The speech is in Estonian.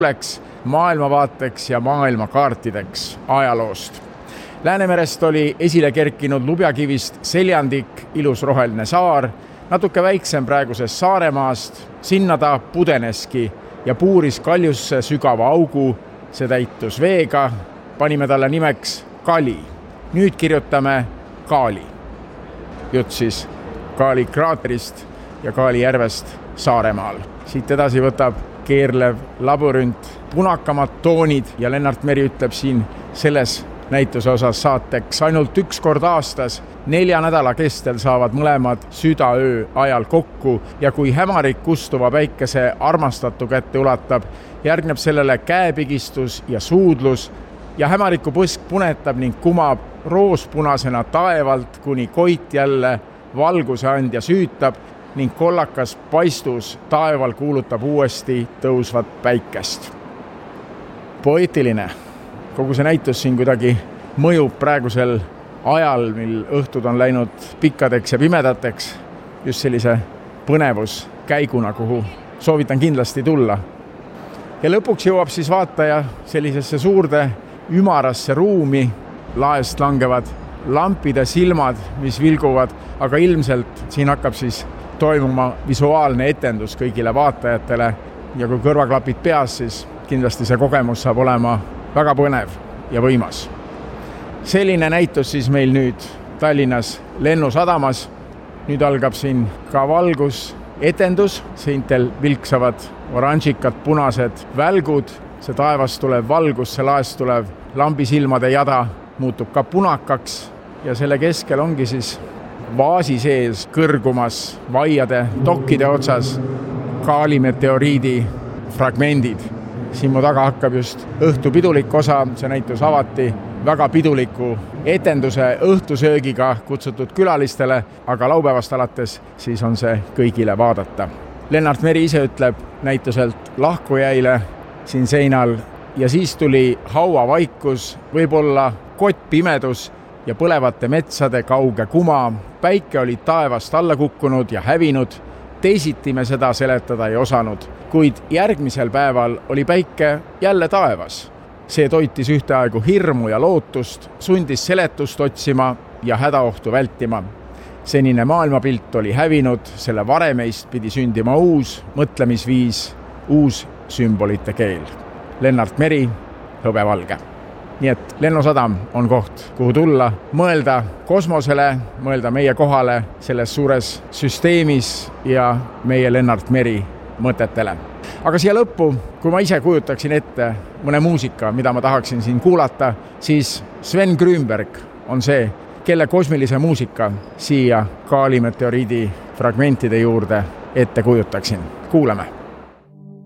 maailmavaateks ja maailmakaartideks ajaloost. Läänemerest oli esile kerkinud Lubjakivist Seljandik, ilus roheline saar, natuke väiksem praegusest Saaremaast, sinna ta pudeneski ja puuris kaljusse sügava augu, see täitus veega, panime talle nimeks Kali. Nüüd kirjutame Kaali. Jutt siis Kaali kraaterist ja Kaali järvest Saaremaal. Siit edasi võtab keerlev labürint, punakamad toonid ja Lennart Meri ütleb siin selles näituse osas saateks ainult üks kord aastas, 4 nädala kestel saavad mõlemad südaöö ajal kokku ja kui hämarik kustuva päikese armastatu kätte ulatab, järgneb sellele käepigistus ja suudlus ja hämariku põsk punetab ning kumab roospunasena taevalt, kuni koit jälle valguse andja süütab ning kollakas paistus taeval kuulutab uuesti tõusvat päikest. Poeetiline. Kogu see näitus siin kuidagi mõjub praegusel ajal, mil õhtud on läinud pikkadeks ja pimedateks, just sellise põnevuskäiguna, kuhu soovitan kindlasti tulla. Ja lõpuks jõuab siis vaataja sellisesse suurde ümarasse ruumi, laest langevad lampide silmad, mis vilguvad, aga ilmselt siin hakkab siis toimuma visuaalne etendus kõigile vaatajatele ja kui kõrvaklapid peas, siis kindlasti see kogemus saab olema väga põnev ja võimas. Selline näitus siis meil nüüd Tallinnas Lennusadamas. Nüüd algab siin ka valgus etendus, seintel vilksavad oranžikad punased välgud, see taevast tulev valgus, see laest tulev lambisilmade jada muutub ka punakaks ja selle keskel ongi siis vaasi sees kõrgumas vaiade dokkide otsas Kaali meteoriidi fragmendid. Siin mu taga hakkab just õhtupidulik osa, see näitus avati väga piduliku etenduse õhtusöögiga kutsutud külalistele, aga laupäevast alates siis on see kõigile vaadata. Lennart Meri ise ütleb näituselt lahkujäile siin seinal ja siis tuli hauavaikus, võib-olla kottpimedus ja põlevate metsade kauge kuma. Päike oli taevast alla kukkunud ja hävinud, teisiti me seda seletada ei osanud, kuid järgmisel päeval oli päike jälle taevas. See toitis ühteaegu hirmu ja lootust, sundis seletust otsima ja hädaohtu vältima. Senine maailmapilt oli hävinud, selle varemeist pidi sündima uus mõtlemisviis, uus sümbolite keel. Lennart Meri, Hõbevalge. Nii et Lennusadam on koht, kuhu tulla, mõelda kosmosele, mõelda meie kohale selles suures süsteemis ja meie Lennart Meri mõtetele. Aga siia lõppu, kui ma ise kujutaksin ette mõne muusika, mida ma tahaksin siin kuulata, siis Sven Grünberg on see, kelle kosmilise muusika siia Kaali meteoriidi fragmentide juurde ette kujutaksin. Kuulame!